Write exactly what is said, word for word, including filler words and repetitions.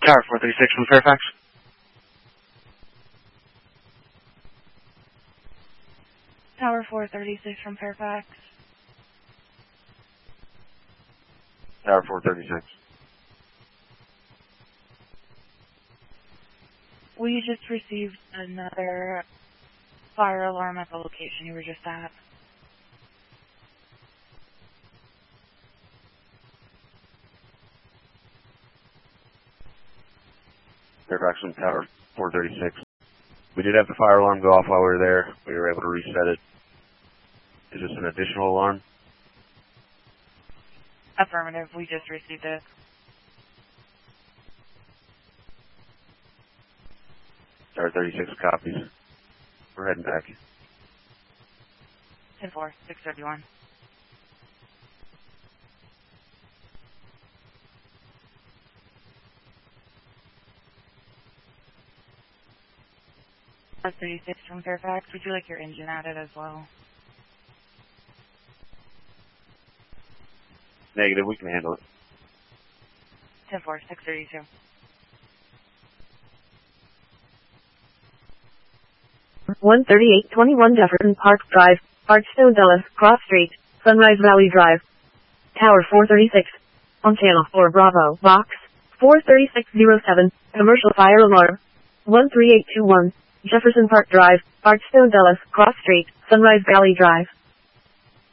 Tower four thirty-six from Fairfax. Tower four thirty-six from Fairfax. Tower four thirty-six. We just received another fire alarm at the location you were just at. Fairfax from Tower four thirty-six. We did have the fire alarm go off while we were there. We were able to reset it. Is this an additional alarm? Affirmative. We just received it. Tower thirty-six copies. We're heading back. ten four, six thirty-one. thirty-six from Fairfax. Would you like your engine added as well? Negative, we can handle it. ten four, six thirty-two. one thirty-eight twenty-one Jefferson Park Drive, Archstone Dulles, Cross Street, Sunrise Valley Drive. Tower four thirty-six. On channel four Bravo, box four thirty-six oh seven, commercial fire alarm. one three eight two one, Jefferson Park Drive, Archstone Dulles, Cross Street, Sunrise Valley Drive.